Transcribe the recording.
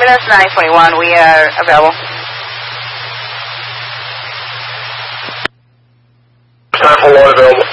Ambulance 941, we are available. Time for one available.